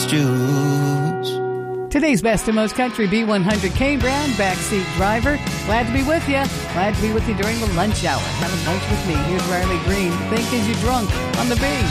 orange juice. Today's best and most country B100 Kane Brown, backseat driver. Glad to be with you. Glad to be with you during the lunch hour. Having lunch with me. Here's Riley Green. Think Is You Drunk on the B.